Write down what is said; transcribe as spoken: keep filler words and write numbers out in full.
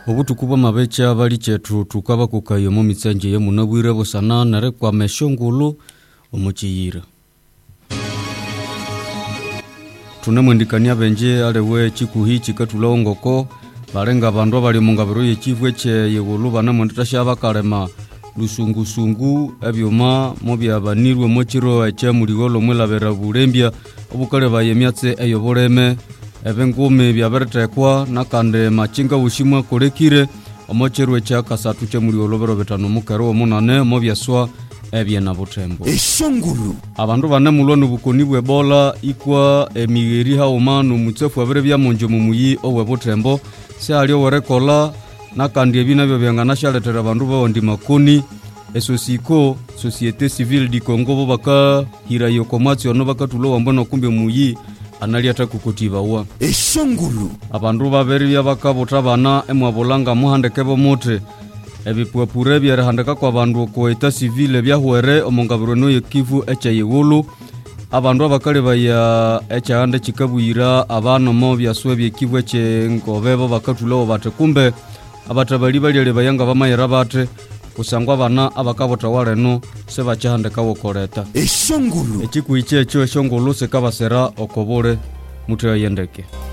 Obutukuba mabecha bali chetu tukaba kukayo mu mitsenje ye munabwire bosana nare kwa meshongolo omuchiyira. Tunamwendikania benje alewe chikuhi chikatulongoko barenga bandu bali mungabiro yechivwe che yegulu bana mondtasha bakalema lusungusungu ebyoma mobya banirwe mochiro eche muligolo mwelabera burembya obukale bayemyatse eyoboreme ebengume byabertekwa nakande machinga ushimwa kolekire omochero echa kasatu che muligolo bero betano mukero omunane mobyaswa ebye na butembo eshongulu abandu bane mulonu bukoni bwebola ikwa emigeri haumanu mutsefu abere bya monjo mumuyi owe butembo se ali owerekola nakandi ebina byo byangana shaletera abandu baondi makoni esosiko societe civile di Congo bo baka hirayo komatio no bakatulo wambona kumbe muyi anali atakukotiva wa eshongulu abandu baberi bya bakabota bana emwabolanga muhandekebo mote ebipwapure byarehandeka kwa bandu ko eta civile byahwere omongabiro no yekivu echa yewolo abandu abakale baya echa ande chikabuyira abana mo byaswe byekivu eche ngobebo bakatulo bate kumbe abatabali bali bayanga bamayera bate kusangwa bana abakabota wareno se bachahandeka wokoreta eshongulu echikuiche echo eshongulu se kabasera okobore mutu yendeke.